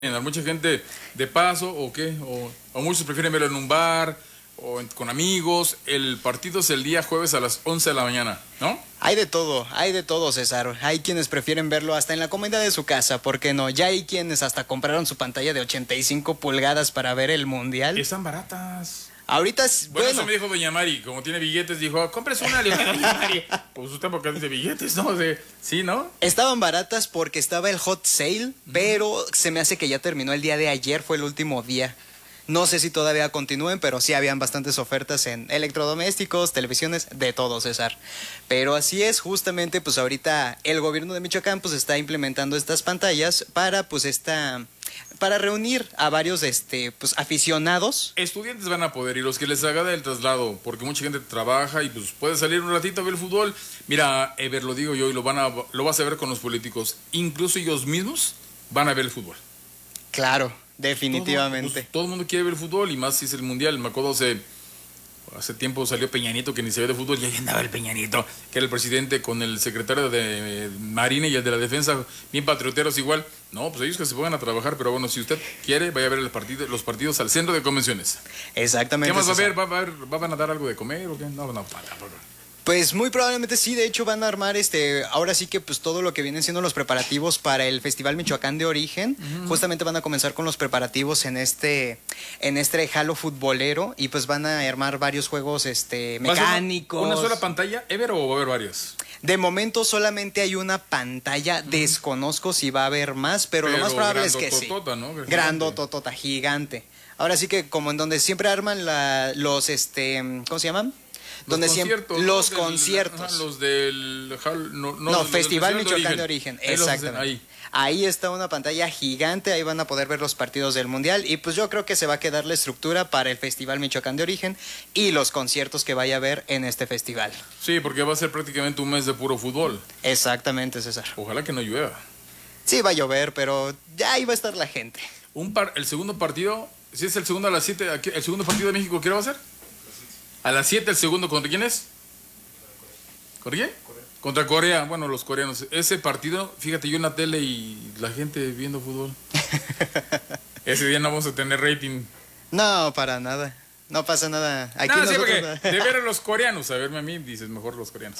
Mucha gente de paso o qué, o muchos prefieren verlo en un bar o con amigos. El partido es el día jueves a las 11 de la mañana, ¿no? Hay de todo, César. Hay quienes prefieren verlo hasta en la comodidad de su casa, ¿por qué no? Ya hay quienes hasta compraron su pantalla de 85 pulgadas para ver el Mundial. Están baratas. Ahorita, bueno, eso me dijo doña Mari, como tiene billetes, dijo, cómprese una, le dije, doña Mari. Pues usted porque dice billetes, ¿no? Sí, ¿no? Estaban baratas porque estaba el hot sale, pero se me hace que ya terminó el día de ayer, fue el último día. No sé si todavía continúen, pero sí habían bastantes ofertas en electrodomésticos, televisiones, de todo, César. Pero así es, justamente, pues ahorita el gobierno de Michoacán pues está implementando estas pantallas para para reunir a varios pues aficionados. Estudiantes van a poder y los que les haga el traslado, porque mucha gente trabaja y pues puede salir un ratito a ver el fútbol. Mira, Ever, lo digo yo y lo vas a ver con los políticos. Incluso ellos mismos van a ver el fútbol. Claro, definitivamente. Todo el mundo quiere ver el fútbol y más si es el mundial. Me acuerdo hace tiempo salió Peña Nieto que ni se ve de fútbol y ahí andaba el Peña Nieto, que era el presidente con el secretario de Marina y el de la Defensa, bien patrioteros igual. No, pues ellos que se pongan a trabajar, pero bueno, si usted quiere, vaya a ver los partidos al centro de convenciones. Exactamente. ¿Qué más va a ver? ¿Van a dar algo de comer o qué? No, para. Pues muy probablemente sí, de hecho van a armar ahora sí que pues todo lo que vienen siendo los preparativos para el Festival Michoacán de Origen. Justamente van a comenzar con los preparativos en este jalo futbolero y pues van a armar varios juegos mecánicos. ¿Una sola pantalla, Ever, o va a haber varias? De momento solamente hay una pantalla, desconozco si va a haber más, pero lo más probable es que sí. ¿No? Grandototota, gigante. Ahora sí que como en donde siempre arman los ¿cómo se llaman? Donde siempre los conciertos. Los del Festival Michoacán de Origen. Exactamente. Ahí está una pantalla gigante, ahí van a poder ver los partidos del Mundial y pues yo creo que se va a quedar la estructura para el Festival Michoacán de Origen y los conciertos que vaya a haber en este festival. Sí, porque va a ser prácticamente un mes de puro fútbol. Exactamente, César. Ojalá que no llueva. Sí, va a llover, pero ya ahí va a estar la gente. El segundo partido, si es el segundo a las 7, ¿el segundo partido de México qué va a ser? A las 7 el segundo, ¿contra quién es? ¿Contra quién? Contra Corea, bueno, los coreanos. Ese partido, fíjate, yo en la tele y la gente viendo fútbol. Ese día no vamos a tener rating. No, para nada. No pasa nada. Aquí no, sí, porque de ver a los coreanos, a verme a mí, dices mejor los coreanos.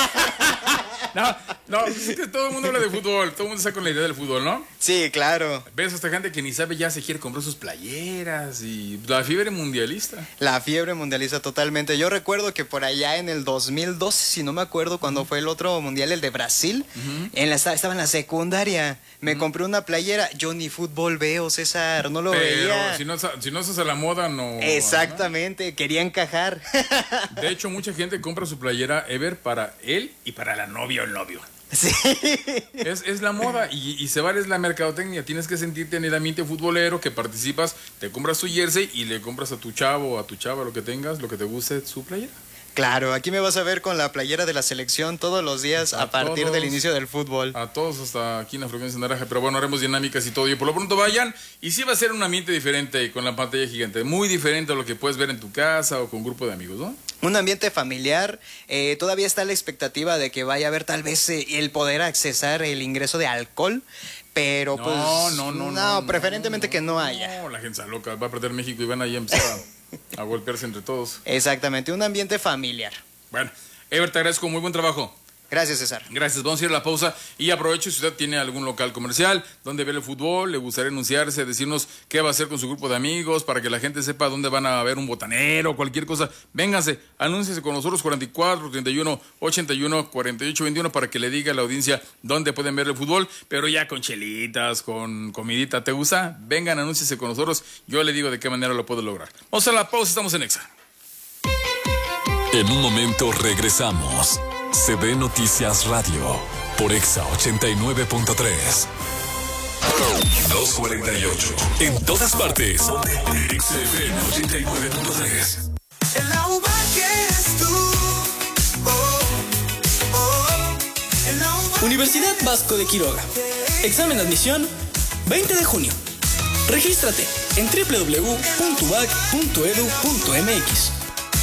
No, es que todo el mundo habla de fútbol, todo el mundo está con la idea del fútbol, ¿no? Sí, claro. Ves a esta gente que ni sabe ya se quiere comprar sus playeras y la fiebre mundialista. La fiebre mundialista totalmente. Yo recuerdo que por allá en el 2012, si no me acuerdo, cuando fue el otro mundial, el de Brasil, estaba en la secundaria. Me compré una playera. Yo ni fútbol veo, César, no lo veía. Si no estás a la moda, no. Exactamente, ¿no? Quería encajar. De hecho, mucha gente compra su playera Ever para él y para la novia o el novio. Sí. Es la moda y se vale, es la mercadotecnia. Tienes que sentirte en el ambiente futbolero que participas, te compras tu jersey y le compras a tu chavo o a tu chava lo que tengas, lo que te guste, su playera. Claro, aquí me vas a ver con la playera de la selección todos los días a partir del inicio del fútbol. A todos hasta aquí en la frecuencia naranja, pero bueno, haremos dinámicas y todo. Y por lo pronto vayan y sí va a ser un ambiente diferente con la pantalla gigante, muy diferente a lo que puedes ver en tu casa o con un grupo de amigos, ¿no? Un ambiente familiar, todavía está la expectativa de que vaya a haber tal vez el poder accesar el ingreso de alcohol, pero no, preferentemente que no haya. No, la gente está loca, va a perder México y van ahí a empezar a golpearse entre todos. Exactamente, un ambiente familiar. Bueno, Ever, te agradezco, muy buen trabajo. Gracias, César. Gracias, vamos a ir a la pausa y aprovecho si usted tiene algún local comercial donde ver el fútbol, le gustaría anunciarse, decirnos qué va a hacer con su grupo de amigos para que la gente sepa dónde van a ver un botanero, cualquier cosa. Vénganse, anúnciese con nosotros 44 31 81 48 21 para que le diga a la audiencia dónde pueden ver el fútbol, pero ya con chelitas, con comidita. ¿Te gusta? Vengan, anúnciese con nosotros. Yo le digo de qué manera lo puedo lograr. Vamos a la pausa, estamos en Exa. En un momento regresamos. CB Noticias Radio por Exa 89.3. 248. En todas partes. CB 89.3. El agua que eres tú. Universidad Vasco de Quiroga. Examen de admisión 20 de junio. Regístrate en www.ubac.edu.mx.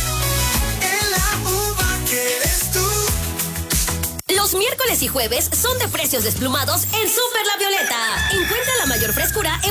Los miércoles y jueves son de precios desplumados en Super La Violeta. Encuentra la mayor frescura en